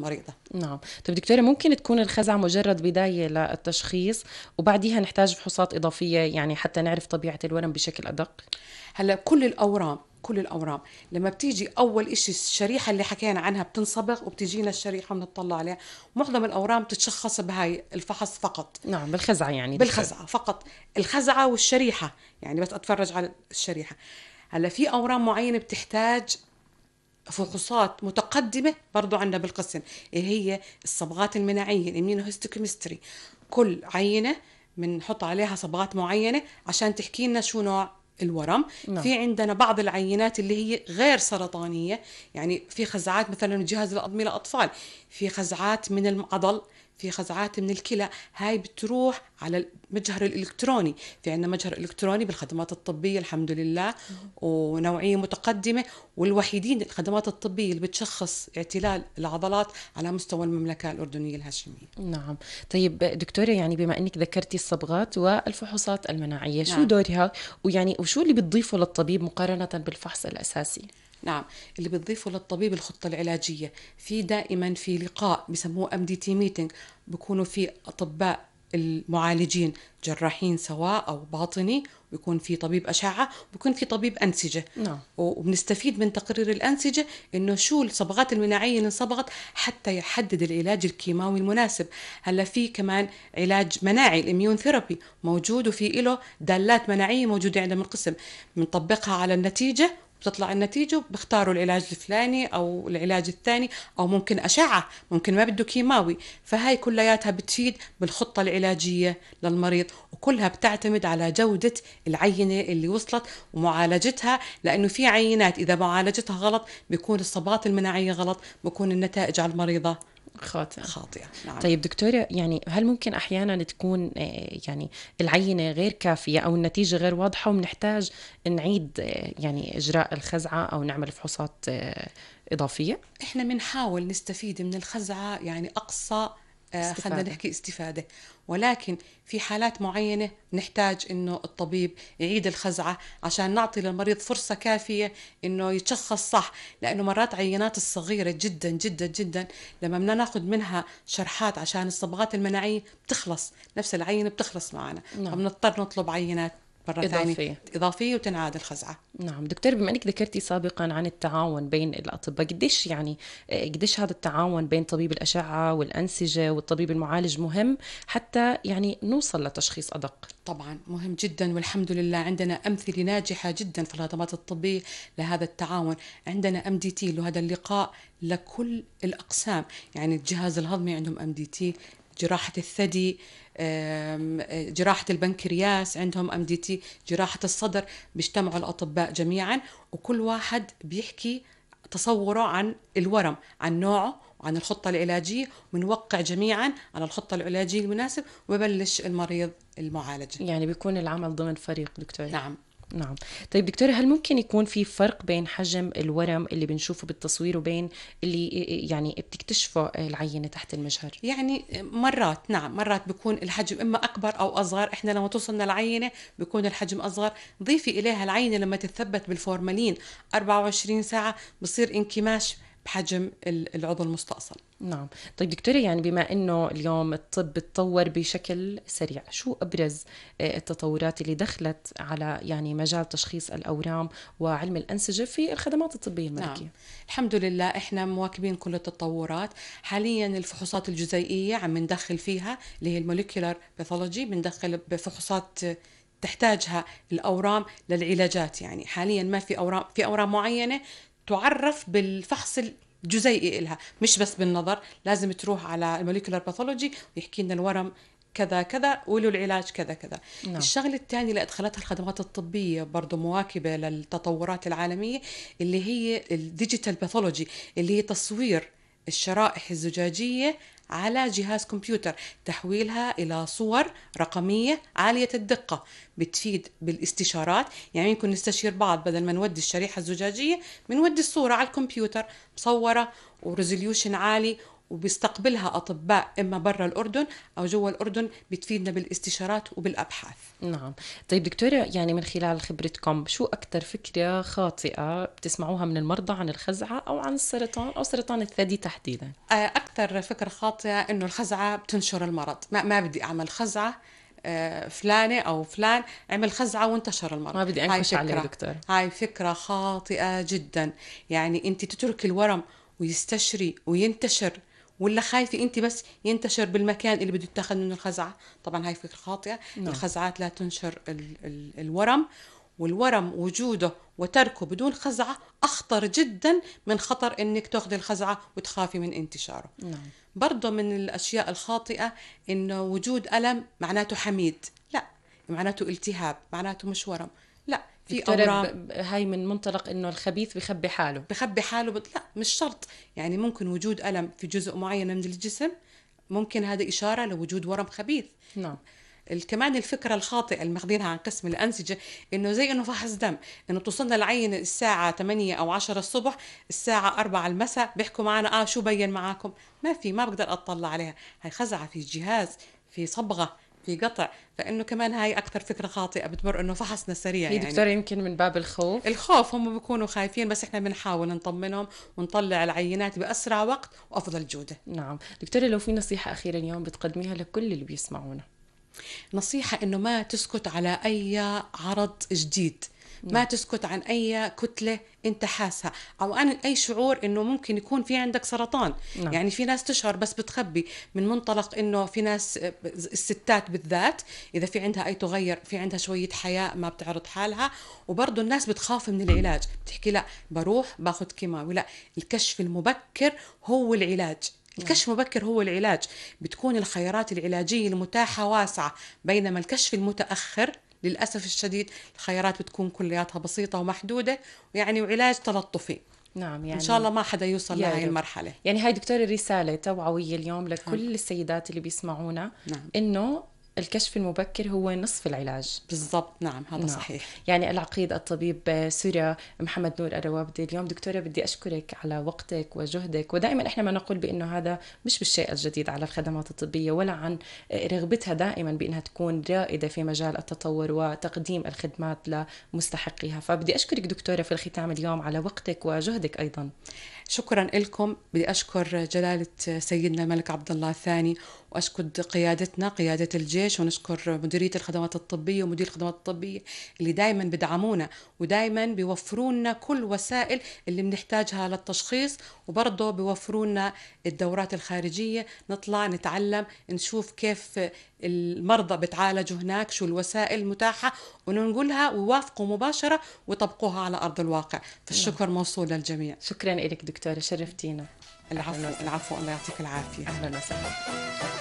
المريضة. نعم. طيب دكتورة، ممكن تكون الخزعة مجرد بداية للتشخيص وبعديها نحتاج فحوصات إضافية يعني حتى نعرف طبيعة الورم بشكل أدق؟ هلا كل الأورام لما بتيجي أول إشي الشريحة اللي حكينا عنها بتنصبغ وبتجينا الشريحة وبنطلع عليها. معظم الأورام تتشخص بهاي الفحص فقط، نعم، بالخزعة يعني دكتور. بالخزعة فقط، الخزعة والشريحة، يعني بس أتفرج على الشريحة. هلا في أورام معينة بتحتاج فحوصات متقدمة برضو عندنا بالقسم، اللي هي الصبغات المناعية الإميونوهيستوكيمستري. كل عينة بنحط عليها صبغات معينة عشان تحكي لنا شو نوع الورم. نعم. في عندنا بعض العينات اللي هي غير سرطانية، يعني في خزعات مثلا من الجهاز الهضمي للأطفال، في خزعات من العضل، في خزعات من الكلى، هاي بتروح على المجهر الإلكتروني. في عندنا مجهر إلكتروني بالخدمات الطبية الحمد لله، ونوعية متقدمة، والوحيدين الخدمات الطبية اللي بتشخص اعتلال العضلات على مستوى المملكة الأردنية الهاشمية. نعم. طيب دكتورة، يعني بما أنك ذكرتي الصبغات والفحوصات المناعية، شو نعم. دورها ويعني وشو اللي بتضيفه للطبيب مقارنة بالفحص الأساسي؟ نعم، اللي بتضيفه للطبيب الخطة العلاجية. في دائما في لقاء بسموه MDT meeting، بيكونوا في أطباء المعالجين جراحين سواء أو باطني، ويكون في طبيب أشعة، ويكون في طبيب أنسجة. نعم. وبنستفيد من تقرير الأنسجة إنه شو الصبغات المناعية اللي انصبغت حتى يحدد العلاج الكيماوي المناسب. هلا في كمان علاج مناعي الإميون ثيرابي موجود، وفي له دالات مناعية موجودة عندنا من القسم، بنطبقها على النتيجة، بتطلع النتيجة بختاروا العلاج الفلاني أو العلاج الثاني، أو ممكن أشعة، ممكن ما بده كيماوي. فهاي كلياتها بتفيد بالخطة العلاجية للمريض، وكلها بتعتمد على جودة العينة اللي وصلت ومعالجتها، لأنه في عينات إذا معالجتها غلط بيكون الصبغات المناعية غلط، بيكون النتائج على المريضة خاطئة. خاطئة. نعم. طيب دكتورة، يعني هل ممكن أحيانا تكون يعني العينة غير كافية أو النتيجة غير واضحة وبنحتاج نعيد يعني إجراء الخزعة أو نعمل فحوصات إضافية؟ احنا بنحاول نستفيد من الخزعة يعني أقصى خلينا استفادة. نحكي استفادة، ولكن في حالات معينة نحتاج إنه الطبيب يعيد الخزعة عشان نعطي للمريض فرصة كافية إنه يتشخص صح. لأنه مرات عينات الصغيرة جدا جدا جدا لما بدنا ناخذ منها شرحات عشان الصبغات المناعية بتخلص، نفس العينة بتخلص معنا، نعم. فبنضطر نطلب عينات مرة ثانية إضافية. إضافية وتنعاد الخزعة. نعم. دكتور، بما أنك ذكرتي سابقا عن التعاون بين الأطباء، قديش يعني قديش هذا التعاون بين طبيب الأشعة والأنسجة والطبيب المعالج مهم حتى يعني نوصل لتشخيص أدق؟ طبعا مهم جدا، والحمد لله عندنا أمثلة ناجحة جدا في الخدمات الطبية لهذا التعاون. عندنا MDT اللي هذا اللقاء لكل الأقسام، يعني الجهاز الهضمي عندهم MDT، جراحة الثدي، جراحة البنكرياس عندهم MDT، جراحة الصدر، بيجتمعوا الأطباء جميعا وكل واحد بيحكي تصوره عن الورم، عن نوعه وعن الخطة العلاجية، ونوقع جميعا على الخطة العلاجية المناسب، وببلش المريض المعالجة. يعني بيكون العمل ضمن فريق دكتور. نعم. نعم. طيب دكتورة، هل ممكن يكون في فرق بين حجم الورم اللي بنشوفه بالتصوير وبين اللي يعني بتكتشفه العينة تحت المجهر؟ يعني مرات نعم، مرات بيكون الحجم إما أكبر أو أصغر. إحنا لما توصلنا العينة بيكون الحجم أصغر. ضيفي إليها العينة لما تتثبت بالفورمالين 24 ساعة بصير انكماش بحجم العضو المستأصل. نعم. طيب دكتورة، يعني بما أنه اليوم الطب تطور بشكل سريع، شو أبرز التطورات اللي دخلت على يعني مجال تشخيص الأورام وعلم الأنسجة في الخدمات الطبية نعم، الملكية؟ الحمد لله احنا مواكبين كل التطورات. حاليا الفحوصات الجزيئية عم ندخل فيها اللي هي الموليكولار باثولوجي، بندخل بفحوصات تحتاجها الأورام للعلاجات. يعني حاليا ما في أورام، في أورام معينة تعرف بالفحص الجزيئي إلها، مش بس بالنظر، لازم تروح على الموليكولار باثولوجي ويحكي لنا الورم كذا كذا وله العلاج كذا كذا. نعم. الشغلة الثانية اللي أدخلتها الخدمات الطبية برضو مواكبة للتطورات العالمية، اللي هي الديجيتال باثولوجي، اللي هي تصوير الشرائح الزجاجية على جهاز كمبيوتر، تحويلها إلى صور رقمية عالية الدقة، بتفيد بالاستشارات. يعني ممكن نستشير بعض بدل ما نودي الشريحة الزجاجية بنودي الصورة على الكمبيوتر مصورة وريزوليوشن عالي، وبيستقبلها أطباء إما برا الأردن أو جوا الأردن، بتفيدنا بالاستشارات وبالأبحاث. نعم. طيب دكتورة، يعني من خلال خبرتكم شو أكتر فكرة خاطئة بتسمعوها من المرضى عن الخزعة أو عن السرطان أو سرطان الثدي تحديدا؟ أكثر فكرة خاطئة إنه الخزعة بتنشر المرض. ما بدي أعمل خزعة، فلانة أو فلان عمل خزعة وانتشر المرض. ما بدي أنكش عليه دكتور. هاي فكرة خاطئة جدا. يعني أنت تترك الورم ويستشري وينتشر، ولا خايفة أنت بس ينتشر بالمكان اللي بده يتاخذ منه الخزعة؟ طبعا هاي فكرة خاطئة. نعم. الخزعات لا تنشر الورم، والورم وجوده وتركه بدون خزعة أخطر جدا من خطر أنك تأخذي الخزعة وتخافي من انتشاره. نعم. برضه من الأشياء الخاطئة إنه وجود ألم معناته حميد. لا، معناته التهاب، معناته مش ورم. لا، في دكتورة، أورام. هاي من منطلق إنه الخبيث بخبي حاله. بخبي حاله لا، مش شرط. يعني ممكن وجود ألم في جزء معين من الجسم، ممكن هذا إشارة لوجود ورم خبيث. نعم. كمان الفكرة الخاطئة اللي ماخذينها عن قسم الأنسجة، إنه زي إنه فحص دم، إنه توصلنا العينة الساعة 8 أو 10 الصبح، الساعة 4 المساء بيحكوا معنا شو بين معاكم؟ ما بقدر أطلع عليها. هاي خزعة في جهاز، في صبغة، في قطع. فإنه كمان هاي أكتر فكرة خاطئة بتمر، إنه فحصنا سريع. هي يعني دكتورة يمكن من باب الخوف، هم بيكونوا خايفين، بس إحنا بنحاول نطمنهم ونطلع العينات بأسرع وقت وأفضل جودة. نعم. دكتورة، لو في نصيحة أخيرة اليوم بتقدميها لكل اللي بيسمعونا؟ نصيحة إنه ما تسكت على أي عرض جديد، ما تسكت عن أي كتلة أنت حاسها، أو عن أي شعور إنه ممكن يكون في عندك سرطان. نعم. يعني في ناس تشعر بس بتخبي، من منطلق إنه في ناس، الستات بالذات، إذا في عندها أي تغير، في عندها شوية حياء، ما بتعرض حالها. وبرضه الناس بتخاف من العلاج، بتحكي لا بروح باخد كيماوي. لا، الكشف المبكر هو العلاج. الكشف المبكر هو العلاج. بتكون الخيارات العلاجية المتاحة واسعة، بينما الكشف المتأخر للأسف الشديد الخيارات بتكون كلياتها بسيطة ومحدودة، ويعني وعلاج تلطفي. نعم. يعني إن شاء الله ما حدا يوصل يا لهي رب. المرحلة. يعني هاي دكتورة رسالة توعوية اليوم لكل السيدات اللي بيسمعونا. نعم. إنه الكشف المبكر هو نصف العلاج. بالضبط. نعم، هذا نعم. صحيح. يعني العقيد الطبيب سوريا محمد نور الروابدي. اليوم دكتورة بدي أشكرك على وقتك وجهدك، ودائما إحنا ما نقول بأنه هذا مش بالشيء الجديد على الخدمات الطبية، ولا عن رغبتها دائما بأنها تكون رائدة في مجال التطور وتقديم الخدمات لمستحقيها. فبدي أشكرك دكتورة في الختام اليوم على وقتك وجهدك أيضا. شكرا لكم. بدي أشكر جلالة سيدنا الملك عبد الله الثاني، وأشكر قيادتنا، قيادة الجيش، ونشكر مديرية الخدمات الطبية ومدير الخدمات الطبية اللي دايما بدعمونا ودايما بيوفروا لنا كل وسائل اللي بنحتاجها للتشخيص، وبرضه بيوفروا لنا الدورات الخارجية، نطلع نتعلم، نشوف كيف المرضى بتعالجوا هناك، شو الوسائل المتاحة، وننقلها ويوافقوا مباشرة ويطبقوها على أرض الواقع. فالشكر موصول للجميع. شكرا لك دكتورة، شرفتينا. العفو، الله يعطيك العافية. أهلا وسهلا.